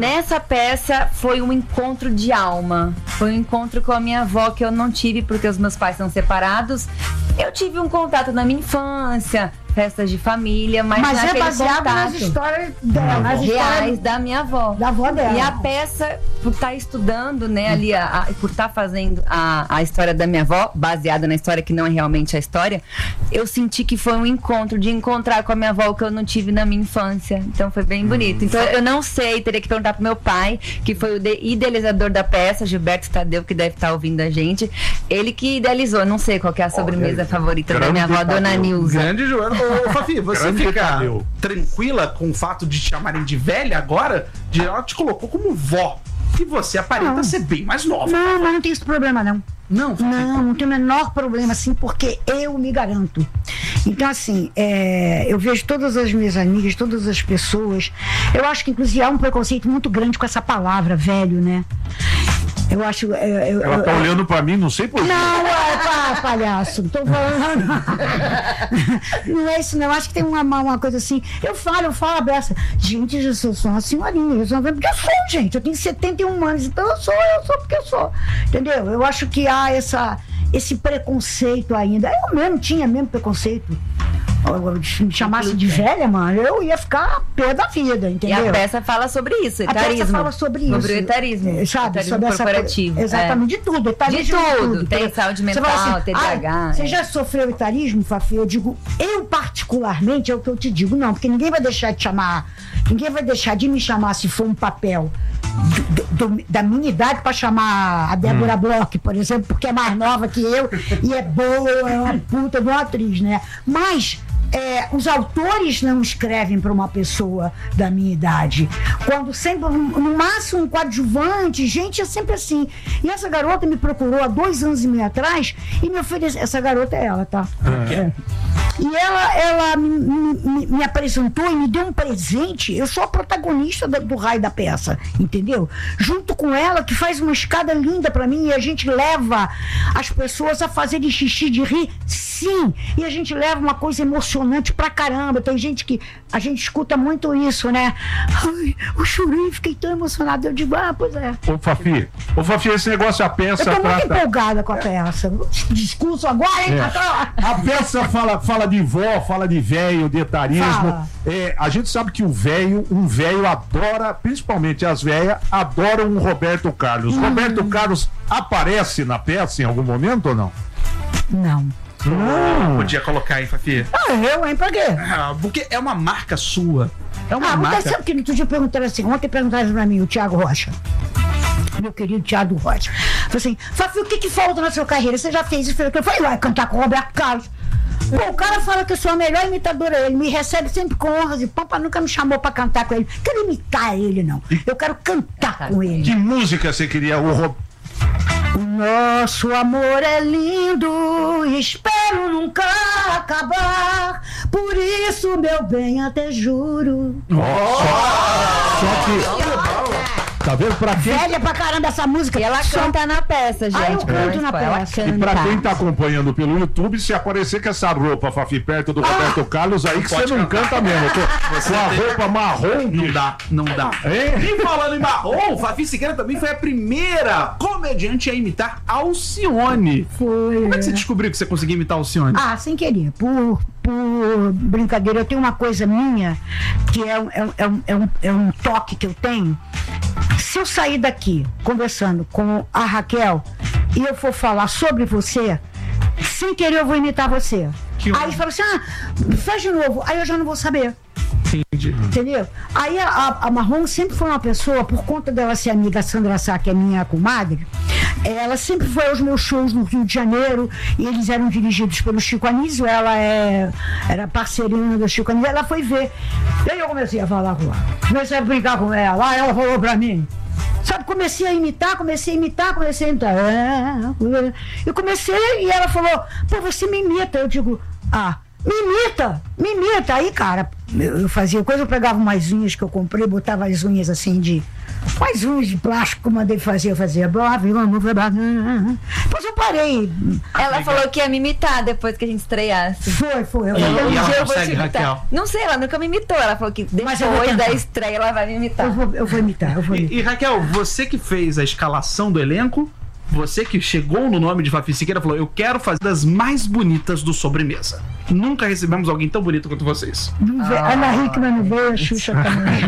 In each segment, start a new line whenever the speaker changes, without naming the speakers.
Nessa peça foi um encontro de alma. Foi um encontro com a minha avó que eu não tive porque os meus pais são separados. Eu tive um contato na minha infância, festas de família, mas
é baseado nas histórias dela, nas
reais da minha avó.
Da avó dela.
E a peça, por estar estudando, né, ali, por estar fazendo a história da minha avó, baseada na história que não é realmente a história, eu senti que foi um encontro, de encontrar com a minha avó que eu não tive na minha infância. Então foi bem bonito. Então eu não sei, teria que perguntar pro meu pai, que foi o idealizador da peça, Gilberto Tadeu, que deve estar ouvindo a gente. Ele que idealizou, não sei qual que é a sobremesa favorita da minha avó, Dona Nilza.
Grande Joana. Ô, Fafi, você fica tranquila com o fato de te chamarem de velha agora? Ela te colocou como vó. E você aparenta ser bem mais nova.
Não, mas não tem esse problema, não. Não tem o menor problema, assim, porque eu me garanto. Então, assim, eu vejo todas as minhas amigas, todas as pessoas. Eu acho que, inclusive, há um preconceito muito grande com essa palavra, velho, né? Eu acho.
Ela tá olhando pra mim, não sei por quê.
Não, palhaço, não tô falando. Não é isso, não. Eu acho que tem uma coisa assim. Eu falo aberta. Gente, eu sou uma senhorinha. Eu sou porque eu sou, gente. Eu tenho 71 anos, então eu sou porque eu sou. Entendeu? Eu acho que há esse preconceito ainda. Eu mesmo tinha preconceito. Me chamasse de velha, mano, eu ia ficar pé da vida, entendeu?
E a peça fala sobre isso, etarismo.
A peça fala sobre isso.
Sobre o etarismo.
Sabe?
Etarismo
sobre
corporativo.
Exatamente, de tudo.
De tudo. Tem saúde mental, assim, TDAH.
Você já sofreu etarismo, Fafi? Eu digo, eu particularmente, é o que eu te digo, não, porque ninguém vai deixar de me chamar se for um papel da minha idade para chamar a Débora Bloch, por exemplo, porque é mais nova que eu e é boa, é uma puta de uma atriz, né? Mas os autores não escrevem para uma pessoa da minha idade. Quando sempre, no máximo, um coadjuvante, gente, é sempre assim. E essa garota me procurou há 2 anos e meio atrás e me ofereceu. Essa garota é ela, tá? E ela me apresentou e me deu um presente. Eu sou a protagonista do raio da peça, entendeu? Junto com ela, que faz uma escada linda para mim, e a gente leva as pessoas a fazerem xixi de rir, sim. E a gente leva uma coisa emocionante pra caramba. Tem gente que a gente escuta muito isso, né? Ai, eu chorei, fiquei tão emocionada. Eu digo, pois é.
Ô, Fafi, esse negócio, a peça
eu tô muito empolgada com a peça. Discurso agora, hein,
A peça fala de vó, fala de velho, de etarismo. A gente sabe que um velho adora, principalmente as velhas, adoram um Roberto Carlos. Roberto Carlos aparece na peça em algum momento ou não?
Não.
Podia colocar aí, Fafi.
Pra quê?
Porque é uma marca sua. É uma marca.
Sabe que outro dia perguntaram assim, ontem perguntaram pra mim, o Thiago Rocha. Meu querido Thiago Rocha. Falei assim, Fafi, o que falta na sua carreira? Você já fez isso? Eu falei, vai cantar com o Roberto Carlos. Pô, o cara fala que eu sou a melhor imitadora. Ele me recebe sempre com honras e pompa, nunca me chamou pra cantar com ele. Não quero imitar ele, não. Eu quero cantar com ele.
Que música você queria?
O nosso amor é lindo, espero nunca acabar. Por isso, meu bem, até juro.
Só que... Tá vendo? Pra quem...
Velha pra caramba essa música.
E ela canta na peça, gente.
Eu canto na peça.
E pra quem tá acompanhando pelo YouTube, se aparecer com essa roupa, Fafi, perto do Roberto Carlos, aí que você não canta mesmo. Com a roupa marrom.
Não dá. E falando em marrom, Fafi Siqueira também foi a primeira comediante a imitar Alcione.
Foi.
Como é que você descobriu que você conseguia imitar Alcione?
Sem querer. Por brincadeira, eu tenho uma coisa minha que é um toque que eu tenho. Se eu sair daqui conversando com a Raquel e eu for falar sobre você, sem querer eu vou imitar você. Aí fala assim, faz de novo. Aí eu já não vou saber.
Entendi.
Entendeu? Aí a Marrom sempre foi uma pessoa, por conta dela ser amiga da Sandra Sá, que é minha comadre, ela sempre foi aos meus shows no Rio de Janeiro, e eles eram dirigidos pelo Chico Anísio, ela era parceirinha do Chico Anísio, ela foi ver. E aí eu comecei a falar com ela, comecei a brincar com ela, aí ela falou pra mim, sabe, comecei a imitar. Eu comecei e ela falou, pô, você me imita. Eu digo, me imita. Aí, cara, eu fazia coisa, eu pegava umas unhas que eu comprei, botava as unhas assim de Faz uns de plástico que eu mandei fazer, eu fazia. Depois eu parei.
Ela falou que ia me imitar depois que a gente estreasse.
Foi.
E ela consegue, Raquel?
Não sei, ela nunca me imitou. Ela falou que depois da estreia ela vai me imitar.
Eu vou imitar.
E Raquel, você que fez a escalação do elenco, você que chegou no nome de Fafi Siqueira, falou: eu quero fazer das mais bonitas do Sobremesa. Nunca recebemos alguém tão bonito quanto vocês.
Ana Hickman não veio, a Xuxa também.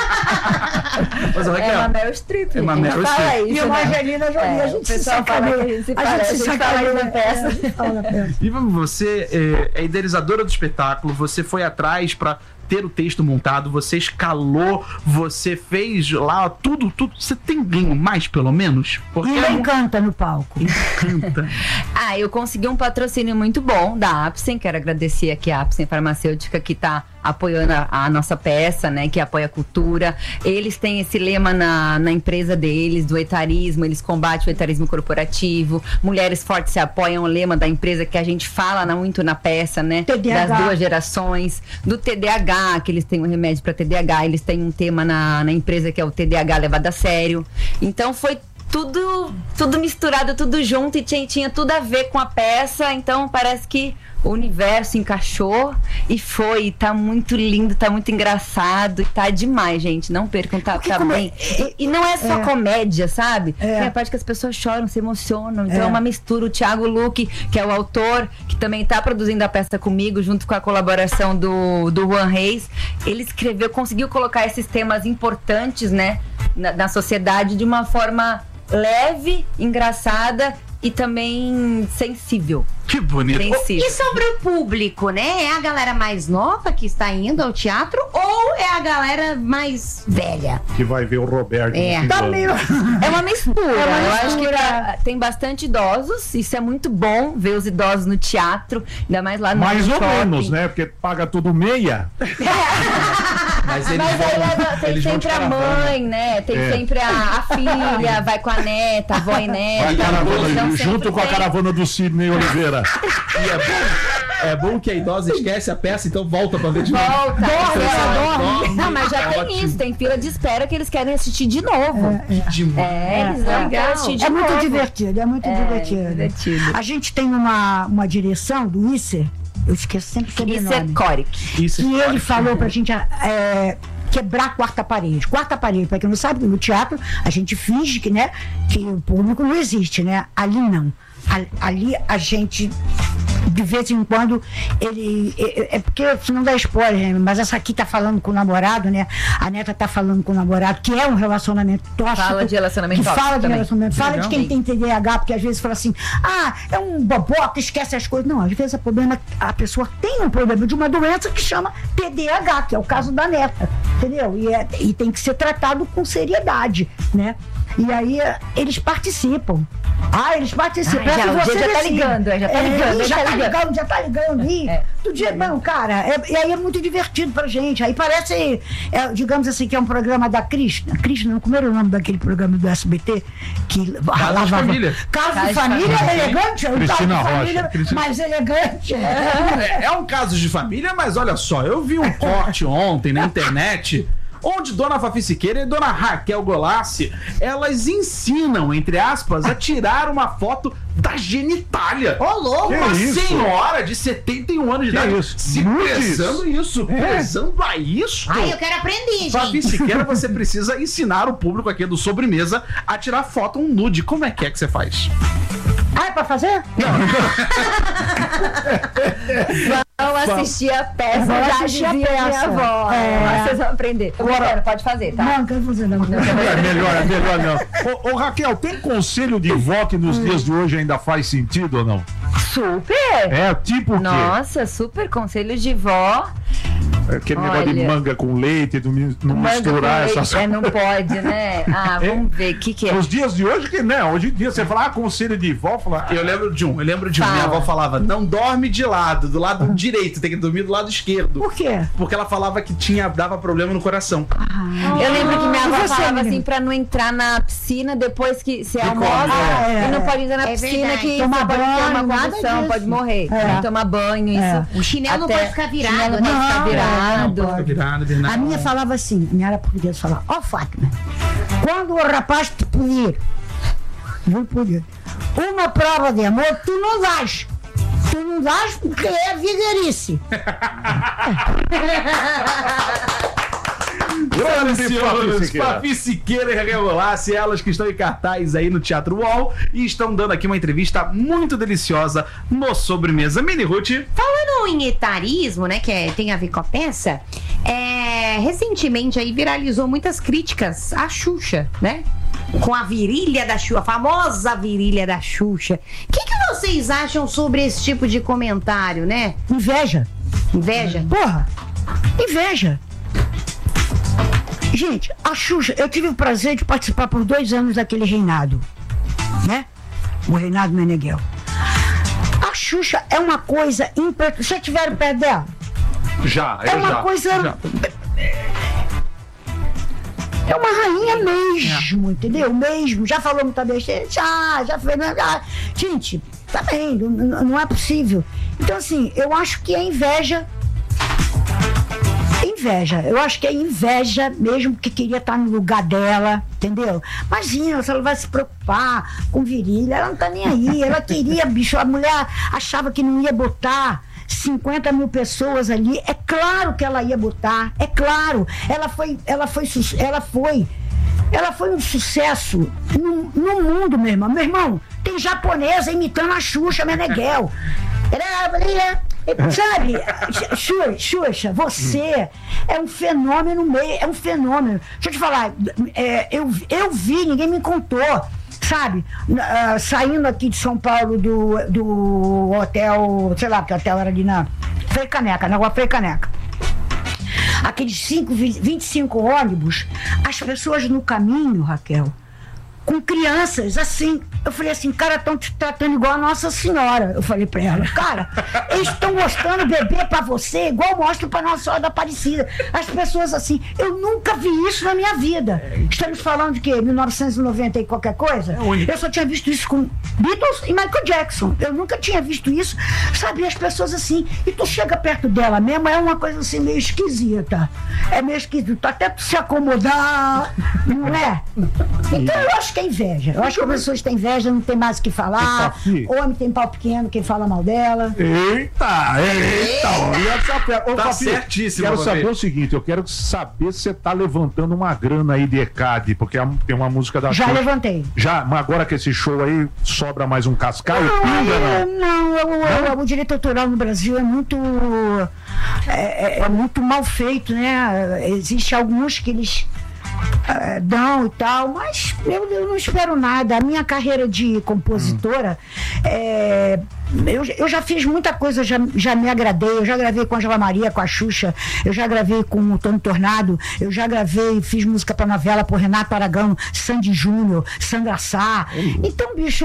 Mas, Raquel,
é uma Meryl Streep.
É uma Meryl Streep.
E uma Angelina Jolie, a gente se sacaneia. A gente se sacaneia na peça.
E você é idealizadora do espetáculo, você foi atrás pra ter o texto montado, você escalou, você fez lá tudo. Você tem ganho mais, pelo menos?
Porque ela encanta no palco.
Encanta.
Eu consegui um patrocínio muito bom da Apsen, quero agradecer aqui a Apsen Farmacêutica, que tá apoiando a nossa peça, né, que apoia a cultura. Eles têm esse lema na empresa deles, do etarismo, eles combatem o etarismo corporativo. Mulheres Fortes se apoiam, o lema da empresa que a gente fala muito na peça, né,
TDAH.
das duas gerações, do TDAH, que eles têm um remédio para TDAH, eles têm um tema na empresa que é o TDAH levado a sério. Então foi tudo misturado, tudo junto, e tinha tudo a ver com a peça. Então parece que o universo encaixou e tá muito lindo, tá muito engraçado e tá demais, gente. Não percam, tá bem. E não é só comédia, sabe? Tem a parte que as pessoas choram, se emocionam. Então é uma mistura. O Thiago Luque, que é o autor, que também tá produzindo a peça comigo, junto com a colaboração do Juan Reis, ele conseguiu colocar esses temas importantes, né, na sociedade de uma forma leve, engraçada e também sensível.
Que bonito.
Sensível.
E sobre o público, né? É a galera mais nova que está indo ao teatro ou é a galera mais velha?
Que vai ver o Roberto.
Tá meio...
É uma mistura. Eu acho que tem bastante idosos. Isso é muito bom, ver os idosos no teatro, ainda mais lá no
Mais ou
shopping.
menos, né? Porque paga tudo meia.
Mas
Tem sempre a mãe, né? Tem sempre a filha, vai com a neta, a avó e neta. Então,
junto com a caravana do Sidney Oliveira.
E é bom que a idosa esquece a peça, então volta pra ver de novo.
Dorme. Não, mas já tem isso, tem fila de espera que eles querem assistir de novo. Eles não querem assistir de novo.
Muito divertido, é muito divertido. A gente tem uma direção do Isser, eu esqueço sempre sobre o nome.
Isser Coric.
Que ele falou pra gente quebrar a quarta parede. Quarta parede, pra quem não sabe, no teatro a gente finge que, né, que o público não existe, né? Ali não. Ali a gente, de vez em quando, é porque se não dá spoiler, mas essa aqui tá falando com o namorado, né? A neta tá falando com o namorado, que é um relacionamento tóxico.
Fala de relacionamento tóxico.
Fala de
também.
Relacionamento. Fala
Legal.
de quem tem TDAH, porque às vezes fala assim, é um boboca, esquece as coisas. Não, às vezes a pessoa tem um problema de uma doença que chama TDAH, que é o caso da neta, entendeu? E tem que ser tratado com seriedade, né? E aí eles participam. Eles participam.
Já tá ligando.
Já tá ligando. Do dia, não, cara, e aí é muito divertido pra gente. Aí parece, digamos assim, que é um programa da Krishna, não, como era o nome daquele programa do SBT? Que
Caso de Família.
Caso de Família, elegante.
Cristina
Caso de
Rocha.
Família mais elegante.
É um caso de família, mas olha só, eu vi um corte ontem na internet onde Dona Fafi Siqueira e Dona Raquel Golassi, elas ensinam, entre aspas, a tirar uma foto da genitália. Uma senhora de 71 anos de idade se prezando prezando a isso.
Eu quero aprender, gente.
Fafi Siqueira, você precisa ensinar o público aqui do Sobremesa a tirar foto, um nude. Como é que você faz?
É pra fazer?
Vão assistir a peça, já dizia minha avó. Vocês vão aprender. Agora, pode fazer, tá?
Não quero fazer, não.
É melhor não. Ô, Raquel, tem conselho de vó que nos dias de hoje ainda faz sentido ou não?
Super!
Tipo o quê?
Nossa, super conselhos de vó.
Aquele negócio de manga com leite, não misturar essas coisas.
Não pode, né? Vamos ver, o que é?
Nos dias de hoje, que não. Hoje em dia, você fala, conselho de vó, fala...
Eu lembro de um. Minha avó falava, não dorme de lado, do lado direito, tem que dormir do lado esquerdo.
Por quê?
Porque ela falava que dava problema no coração.
Eu lembro que minha avó falava assim, pra não entrar na piscina depois que você almoça, e não pode entrar na piscina, que você pode ter uma condição, pode morrer. Tem que tomar banho, isso.
O chinelo não pode ficar virado,
né? virado.
A minha falava assim, minha era portuguesa, falava, ó Fátima, quando o rapaz te pedir, vou pedir, uma prova de amor, tu não dás. Tu não dás porque é vigarice.
Deliciosos, Fafi Siqueira e Raquel Golassi, elas que estão em cartaz aí no Teatro UOL e estão dando aqui uma entrevista muito deliciosa no Sobremesa. Mini Ruth.
Falando em etarismo, né, que tem a ver com a peça, recentemente aí viralizou muitas críticas à Xuxa, né? Com a virilha da Xuxa, a famosa virilha da Xuxa. O que vocês acham sobre esse tipo de comentário, né?
Inveja.
Inveja?
Porra, inveja. Gente, a Xuxa, eu tive o prazer de participar por 2 anos daquele reinado, né? O reinado Meneghel. A Xuxa é uma coisa impressionante. Já tiveram perto dela?
Já,
é uma coisa.
Já.
É uma rainha mesmo, entendeu? Mesmo. Já falou muita besteira? Já fez. Gente, tá bem, não é possível. Então, assim, eu acho que é inveja. Eu acho que é inveja mesmo, porque queria estar no lugar dela, entendeu? Imagina, se ela vai se preocupar com virilha, ela não tá nem aí, ela queria, bicho, a mulher achava que não ia botar 50 mil pessoas ali, é claro que ela ia botar, é claro, ela foi um sucesso no mundo, meu irmão, tem japonesa imitando a Xuxa Meneghel, sabe, Xuxa, você é um fenômeno Deixa eu te falar, eu vi, ninguém me contou, sabe, saindo aqui de São Paulo do hotel, sei lá, porque o hotel era ali na Frei Caneca, na rua Frei Caneca. Aqueles 25 ônibus, as pessoas no caminho, Raquel, com crianças, assim. Eu falei assim, cara, estão te tratando igual a Nossa Senhora. Eu falei pra ela, cara, eles estão mostrando bebê pra você igual mostram pra Nossa Senhora da Aparecida. As pessoas assim, eu nunca vi isso na minha vida. Estamos falando de quê? 1990 e qualquer coisa? Eu só tinha visto isso com Beatles e Michael Jackson. Eu nunca tinha visto isso, sabe? As pessoas assim, e tu chega perto dela mesmo, é uma coisa assim meio esquisita. É meio esquisito, até tu se acomodar, não é? Então eu acho que é inveja. Eu acho que as pessoas têm inveja, não tem mais o que falar. Homem tem pau pequeno, quem fala mal dela.
Eita! Ô,
Tá
Fafi,
certíssimo,
quero
Fafi.
saber o seguinte, eu quero saber se você tá levantando uma grana aí de ECAD, porque tem uma música da
Já
Xuxa.
levantei.
Já, mas agora que esse show aí sobra mais um cascaio, pinga, não?
O direito autoral no Brasil é muito mal feito, né? Existe alguns que eles dão e tal, mas eu não espero nada. A minha carreira de compositora, eu já fiz muita coisa, já me agradei. Eu já gravei com a Angela Maria, com a Xuxa, eu já gravei com o Tony Tornado, eu já fiz música pra novela, por Renato Aragão, Sandy Júnior, Sandra Sá. Então, bicho,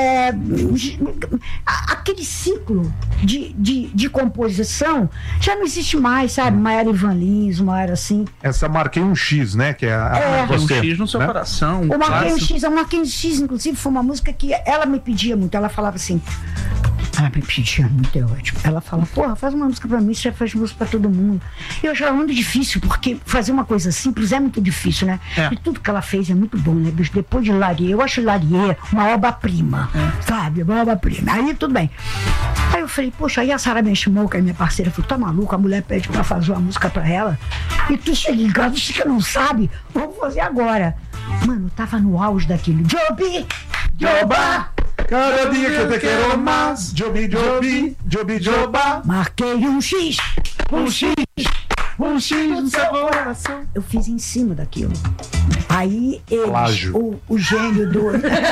aquele ciclo de composição já não existe mais, sabe? Uma era Ivan Lins, uma era assim.
Essa marquei um X, né? Que é
Tem um
você,
X no seu
né?
coração.
O Marquei um
clássico.
X, inclusive, foi uma música que ela me pedia muito. Ela falava assim. Ela me pedia muito, é ótimo. Ela fala, porra, faz uma música pra mim, você já faz música pra todo mundo. Eu achava muito difícil, porque fazer uma coisa simples é muito difícil, né? E tudo que ela fez é muito bom, né, bicho? Depois de Larie, eu acho Larie uma obra-prima, sabe? Uma obra-prima. Aí tudo bem. Aí eu falei, poxa, aí a Sara Benchimol, que é minha parceira, falou, tá maluco? A mulher pede pra fazer uma música pra ela. E tu chega em casa, você não sabe, vamos fazer agora. Mano, tava no auge daquilo. Jobi! Joba!
Cada dia que eu te quero mais, Jobi, Joba.
Marquei um X
Um X no seu coração.
eu fiz em cima daquilo. Aí eles,
Plágio.
o gênio do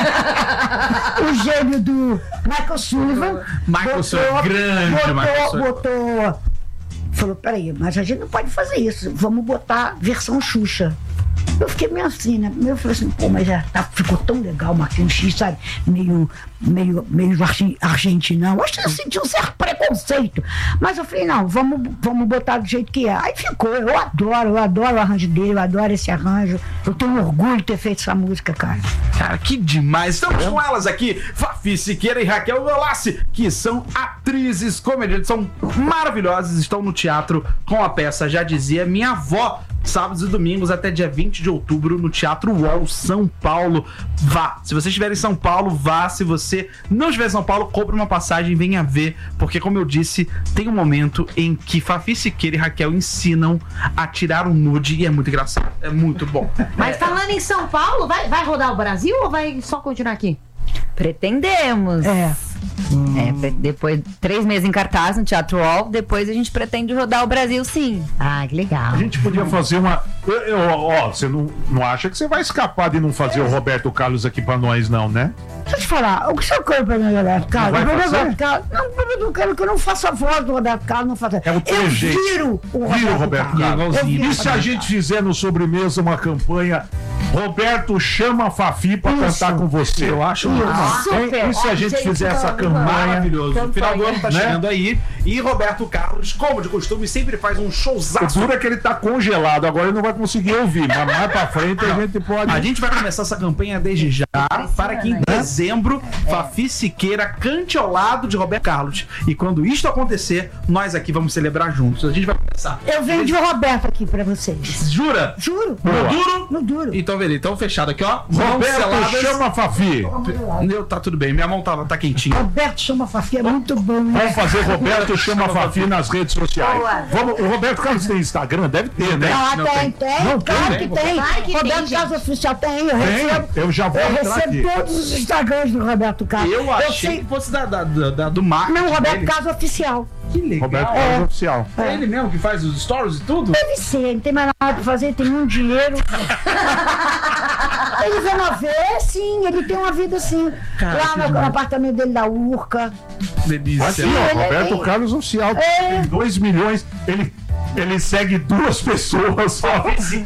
Michael Sullivan
Michael Sullivan, grande Michael Sullivan.
falou, peraí, mas a gente não pode fazer isso, vamos botar versão Xuxa. Eu fiquei meio assim, né? Eu falei assim, pô, mas ficou tão legal, Marquinhos X, sabe? Meio argentinão. Acho que eu senti um certo preconceito. Mas eu falei, não, vamos botar do jeito que é. Aí ficou, eu adoro o arranjo dele, eu adoro esse arranjo. Eu tenho orgulho de ter feito essa música, cara.
Cara, que demais. Estamos com elas aqui, Fafi Siqueira e Raquel Golassi, que são atrizes, comediantes, são maravilhosas, estão no teatro com a peça Já Dizia Minha Avó, sábados e domingos até dia 20 de outubro no Teatro UOL, São Paulo. Vá. Se você estiver em São Paulo, vá. Se você não estiver em São Paulo, compre uma passagem e venha ver, porque, como eu disse, tem um momento em que Fafi Siqueira e Raquel ensinam a tirar um nude e é muito engraçado. É muito bom.
Mas falando em São Paulo, vai rodar o Brasil ou vai só continuar aqui?
Pretendemos. Depois 3 meses em cartaz no Teatro UOL, depois a gente pretende rodar o Brasil, sim.
Ah, que legal.
A gente podia fazer uma. Você não acha que você vai escapar de não fazer o Roberto Carlos aqui pra nós, não, né?
Deixa eu te falar, o que você quer pra mim, Roberto Carlos?
Não vai fazer?
Roberto Carlos, eu quero que eu não faça a voz do Roberto Carlos, não faça.
É o teu
eu
jeito.
viro o
Roberto Carlos. E se a gente fizer no Sobremesa uma campanha, Roberto chama a Fafi pra cantar com você?
Eu acho
Super.
E se a gente fizer essa campanha?
maravilhoso. O final do ano tá
Né?
chegando aí. E Roberto Carlos, como de costume, sempre faz um
O
showzaço.
duro é que ele tá congelado, agora ele não vai conseguir ouvir, mas mais pra frente a gente pode.
A gente vai começar essa campanha desde já, para que em dezembro Fafi Siqueira cante ao lado de Roberto Carlos. E quando isto acontecer, nós aqui vamos celebrar juntos. A gente vai começar.
Eu vendi o Roberto aqui pra vocês.
Jura?
Juro.
No duro?
No duro.
Então, beleza. Então, fechado aqui, ó. Mãos
Roberto,
seladas.
chama a Fafi.
Tá tudo bem. Minha mão tá quentinha.
Roberto chama a Fafi, é muito bom, né?
Vamos fazer Roberto chama a Fafi nas redes sociais. Vamos, o Roberto Carlos tem Instagram? Deve ter, né?
Não
tem.
Não
Claro
tem?
que tem.
Claro que tem,
Roberto
gente.
Carlos Oficial tem, eu recebo.
Eu já vou
Eu
entrar aqui.
recebo todos os Instagrams do Roberto Carlos.
Eu achei
sei-
que fosse do marketing.
Não, Roberto
dele.
Carlos Oficial.
Que legal.
Roberto Carlos Oficial.
É ele mesmo que faz os stories e tudo?
Deve ser, não tem mais nada pra fazer, tem muito dinheiro. Ele vê novela, sim, ele tem uma vida assim.
Cara,
Lá
que
no
demais.
apartamento dele da Urca.
Delícia.
Aqui, ó, Roberto Carlos Oficial. Tem 2 milhões. Ele segue 2 pessoas só.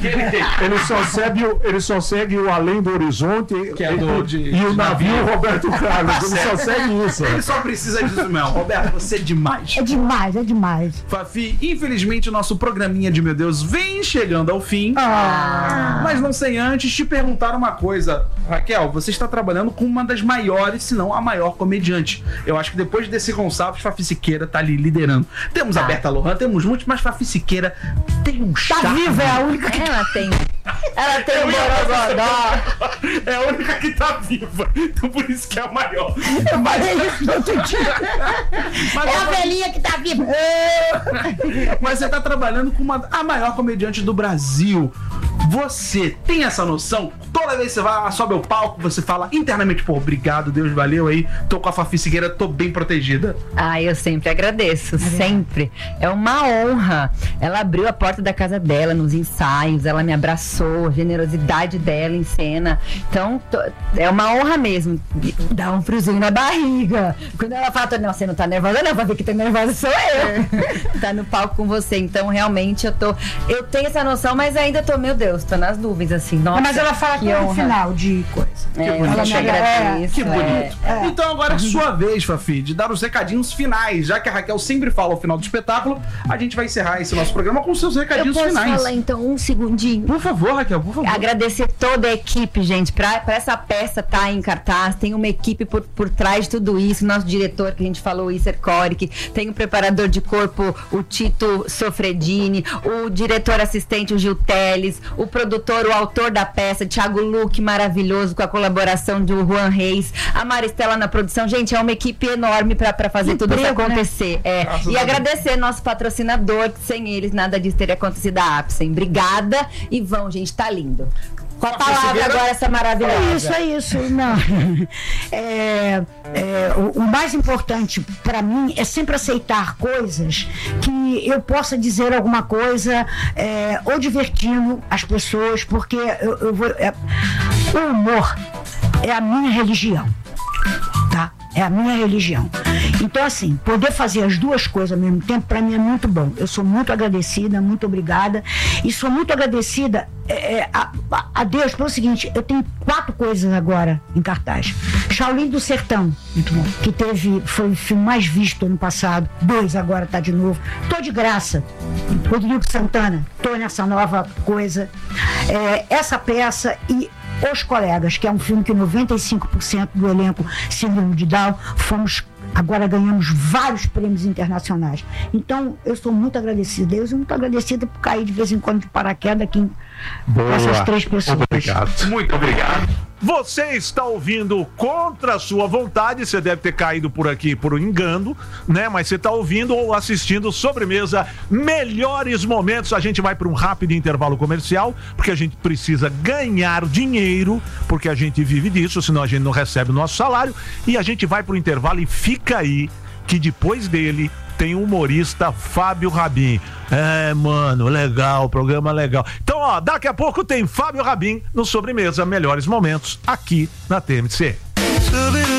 Ele só segue o Além do Horizonte
Que é
e o navio Roberto Carlos. Ele só segue isso.
Ele só precisa disso mesmo. Roberto, você é demais.
É demais, é demais.
Fafi, infelizmente o nosso programinha de Meu Deus vem chegando ao fim. Mas não sei antes te perguntar uma coisa. Raquel, você está trabalhando com uma das maiores, se não a maior comediante. Eu acho que depois desse Gonçalves, Fafi Siqueira tá ali liderando. Temos a Berta Lohan, temos muitos, mas Fafi Siqueira tem um
Tá
charme.
viva, é a única que
Ela tem um borogodó.
É a única que tá viva. Então por isso que é a maior.
eu falei isso no outro dia.
Mas,
É a velhinha que tá viva.
mas você tá trabalhando com a maior comediante do Brasil. Você tem essa noção? Toda vez que você vai, sobe ao palco, você fala internamente, pô, obrigado, Deus, valeu aí. Tô com a Fafi Siqueira, tô bem protegida.
Eu sempre agradeço, sempre. É uma honra. Ela abriu a porta da casa dela nos ensaios, ela me abraçou, a generosidade dela em cena. Então, é uma honra mesmo. Dá um friozinho na barriga. Quando ela fala, não, você não tá nervosa, não, pra ver que tá nervosa sou eu. Tá no palco com você. Então, realmente, eu tenho essa noção, mas ainda tô, meu Deus, tô nas nuvens, assim. Nossa,
Mas ela fala
que
que no
honra.
final de coisa.
Eu te agradeço.
Que bonito. Então agora é sua vez, Fafi, de dar os recadinhos finais. Já que a Raquel sempre fala ao final do espetáculo, a gente vai encerrar esse nosso programa com seus
Eu
recadinhos
posso
finais.
falar, então, um segundinho?
Por favor, Raquel, por favor.
Agradecer toda a equipe, gente, pra essa peça tá em cartaz, tem uma equipe por trás de tudo isso, nosso diretor, que a gente falou, o Isser Coric, tem o preparador de corpo, o Tito Sofredini, o diretor assistente, o Gil Teles, o produtor, o autor da peça, Thiago Luque, maravilhoso, com a colaboração do Juan Reis, a Maristela na produção. Gente, é uma equipe enorme pra fazer tudo isso acontecer. E agradecer nosso patrocinador, que sem eles nada disso teria acontecido, a Apsen. Obrigada e vão, gente, tá lindo. Com a palavra agora, essa maravilhosa.
É isso. Não. O mais importante para mim é sempre aceitar coisas que eu possa dizer alguma coisa ou divertindo as pessoas, porque o humor é a minha religião, tá? É a minha religião. Então, assim, poder fazer as duas coisas ao mesmo tempo, para mim é muito bom. Eu sou muito agradecida, muito obrigada. E sou muito agradecida a Deus pelo seguinte: eu tenho 4 coisas agora em cartaz. Shaolin do Sertão, muito bom, que foi o filme mais visto ano passado. 2 agora tá de novo. Tô de graça. Rodrigo Santana, tô nessa nova coisa. Essa peça e Os Colegas, que é um filme que 95% do elenco síndrome de Down, agora ganhamos vários prêmios internacionais. Então, eu sou muito agradecida. Eu sou muito agradecida por cair de vez em quando de paraquedas aqui com essas 3 pessoas.
Obrigado. Muito obrigado. Você está ouvindo contra a sua vontade, você deve ter caído por aqui por um engano, né? Mas você está ouvindo ou assistindo Sobremesa Melhores Momentos. A gente vai para um rápido intervalo comercial, porque a gente precisa ganhar dinheiro, porque a gente vive disso, senão a gente não recebe o nosso salário. E a gente vai para o intervalo e fica aí, que depois dele tem o humorista Fábio Rabin. Mano, legal, programa legal. Então, daqui a pouco tem Fábio Rabin no Sobremesa Melhores Momentos, aqui na TMC.